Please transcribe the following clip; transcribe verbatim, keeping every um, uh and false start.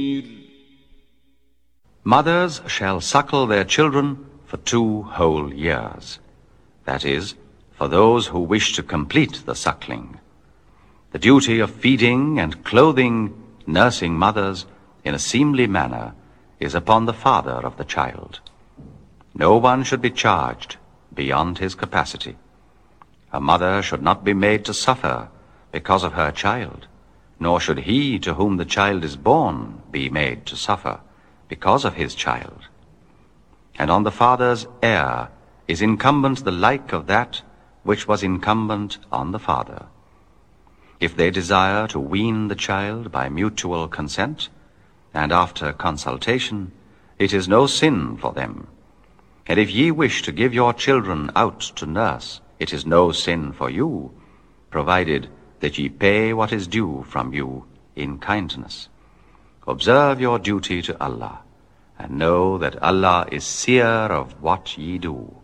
Mothers shall suckle their children for two whole years. That is, for those who wish to complete the suckling. The duty of feeding and clothing nursing mothers in a seemly manner is upon the father of the child. No one should be charged beyond his capacity. A mother should not be made to suffer because of her child, nor should he to whom the child is born be made to suffer because of his child. And on the father's heir is incumbent the like of that which was incumbent on the father. If they desire to wean the child by mutual consent, and after consultation, it is no sin for them. And if ye wish to give your children out to nurse, it is no sin for you, provided that ye pay what is due from you in kindness. Observe your duty to Allah, and know that Allah is seer of what ye do.